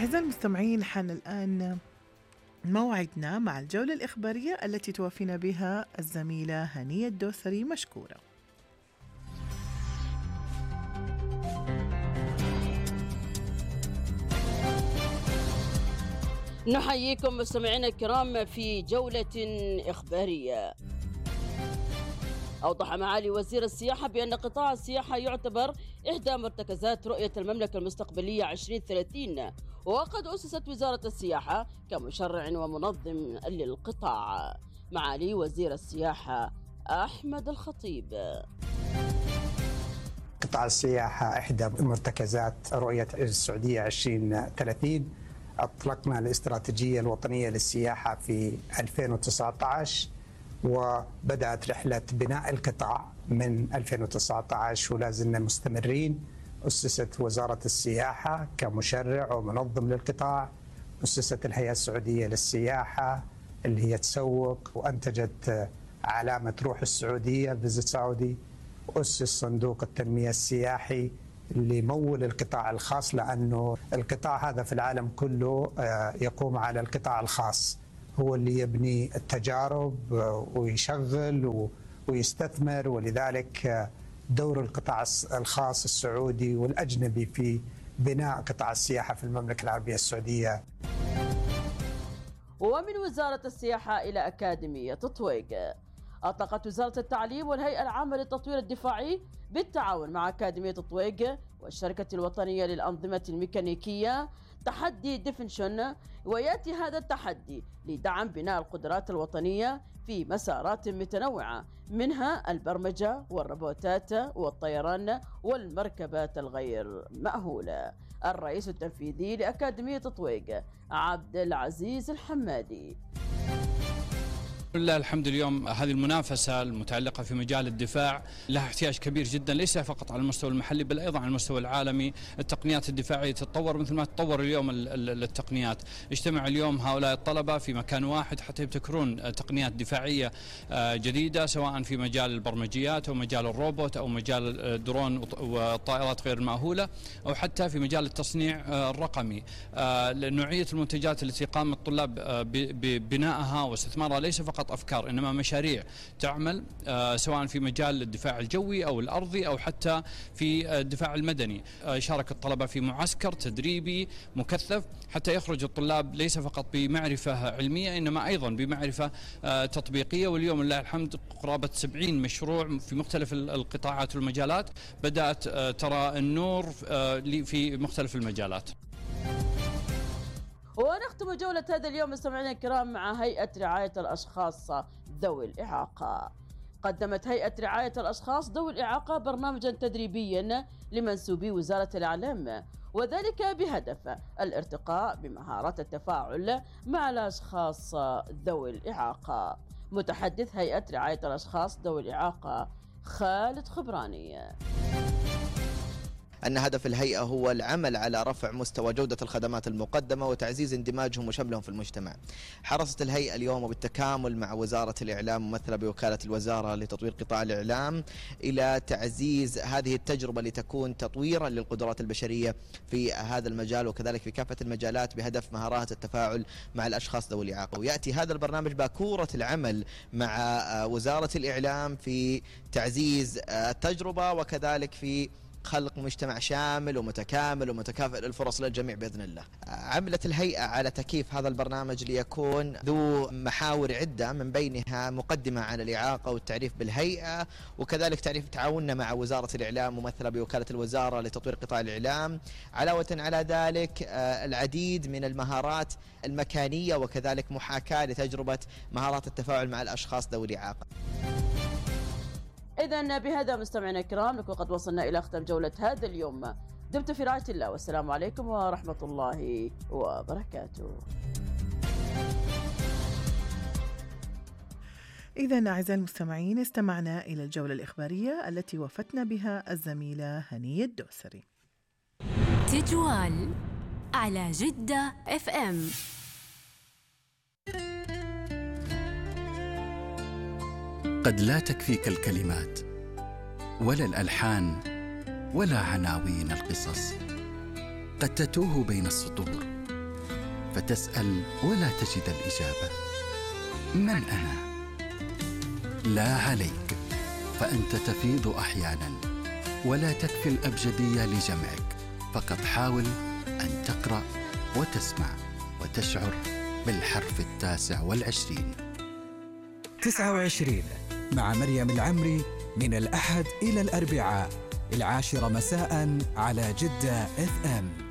أعزائي المستمعين، حان الآن موعدنا مع الجولة الإخبارية التي توافينا بها الزميلة هنية الدوسري. مشكورة. نحييكم مستمعينا الكرام في جولة إخبارية. أوضح معالي وزير السياحة بأن قطاع السياحة يعتبر إحدى مرتكزات رؤية المملكة المستقبلية 2030، وقد أسست وزارة السياحة كمشرع ومنظم للقطاع. معالي وزير السياحة أحمد الخطيب. قطاع السياحة إحدى مرتكزات رؤية السعودية 2030. أطلقنا الاستراتيجية الوطنية للسياحة في 2019، وبدأت رحلة بناء القطاع من 2019 ولا زلنا مستمرين. أسست وزارة السياحة كمشرع ومنظم للقطاع، أسست الهيئة السعودية للسياحة اللي هي تسوق وأنتجت علامة روح السعودية فيزيت سعودي، وأسس صندوق التنمية السياحي اللي يمول القطاع الخاص، لأنه القطاع هذا في العالم كله يقوم على القطاع الخاص، هو اللي يبني التجارب ويشغل ويستثمر. ولذلك دور القطاع الخاص السعودي والأجنبي في بناء قطاع السياحة في المملكة العربية السعودية. ومن وزارة السياحة إلى أكاديمية طويق، أطلقت وزارة التعليم والهيئة العامة للتطوير الدفاعي بالتعاون مع أكاديمية طويق والشركة الوطنية للأنظمة الميكانيكية تحدي ديفنشن، ويأتي هذا التحدي لدعم بناء القدرات الوطنية في مسارات متنوعة، منها البرمجة والروبوتات والطيران والمركبات الغير مأهولة. الرئيس التنفيذي لأكاديمية طويق عبد العزيز الحمادي. لله الحمد. اليوم هذه المنافسة المتعلقة في مجال الدفاع لها احتياج كبير جدا، ليس فقط على المستوى المحلي بل أيضا على المستوى العالمي. التقنيات الدفاعية تتطور مثل ما تطور اليوم التقنيات. اجتمع اليوم هؤلاء الطلبة في مكان واحد حتى يبتكرون تقنيات دفاعية جديدة، سواء في مجال البرمجيات أو مجال الروبوت أو مجال الدرون والطائرات غير المأهولة، أو حتى في مجال التصنيع الرقمي. نوعية المنتجات التي قام الطلاب ببنائها واستثمارها ليس فقط أفكار، إنما مشاريع تعمل سواء في مجال الدفاع الجوي أو الأرضي أو حتى في الدفاع المدني. شارك الطلبة في معسكر تدريبي مكثف حتى يخرج الطلاب ليس فقط بمعرفة علمية إنما أيضا بمعرفة تطبيقية. واليوم لله الحمد قرابة 70 مشروع في مختلف القطاعات والمجالات بدأت ترى النور في مختلف المجالات. ونختم جولة هذا اليوم مستمعينا الكرام مع هيئة رعاية الأشخاص ذوي الإعاقة. قدمت هيئة رعاية الأشخاص ذوي الإعاقة برنامجا تدريبيا لمنسوبي وزارة الإعلام، وذلك بهدف الارتقاء بمهارات التفاعل مع الأشخاص ذوي الإعاقة. متحدث هيئة رعاية الأشخاص ذوي الإعاقة خالد خبراني أن هدف الهيئة هو العمل على رفع مستوى جودة الخدمات المقدمة وتعزيز اندماجهم وشملهم في المجتمع. حرصت الهيئة اليوم بالتكامل مع وزارة الإعلام ممثلة بوكالة الوزارة لتطوير قطاع الإعلام إلى تعزيز هذه التجربة لتكون تطويرا للقدرات البشرية في هذا المجال وكذلك في كافة المجالات بهدف مهارات التفاعل مع الأشخاص ذوي الإعاقة. ويأتي هذا البرنامج باكورة العمل مع وزارة الإعلام في تعزيز التجربة وكذلك في خلق مجتمع شامل ومتكامل ومتكافئ للفرص للجميع بإذن الله. عملت الهيئة على تكييف هذا البرنامج ليكون ذو محاور عدة، من بينها مقدمة عن الإعاقة والتعريف بالهيئة، وكذلك تعريف تعاوننا مع وزارة الإعلام ممثلة بوكالة الوزارة لتطوير قطاع الإعلام. علاوة على ذلك العديد من المهارات المكانية وكذلك محاكاة لتجربة مهارات التفاعل مع الأشخاص ذوي الإعاقة. إذن بهذا مستمعينا الكرام نكون قد وصلنا إلى ختام جولة هذا اليوم. دمت في رعاية الله، والسلام عليكم ورحمة الله وبركاته. إذن أعزائي المستمعين، استمعنا إلى الجولة الإخبارية التي وفتنا بها الزميلة هنية الدوسري. تجوال على جدة FM. قد لا تكفيك الكلمات ولا الألحان ولا عناوين القصص، قد تتوه بين السطور فتسأل ولا تجد الإجابة. من أنا؟ لا عليك، فأنت تفيض أحياناً ولا تكفي الأبجدية لجمعك، فقط حاول أن تقرأ وتسمع وتشعر بالحرف 29. 29 مع مريم العمري من الأحد إلى الأربعاء 10 مساء على جدة FM.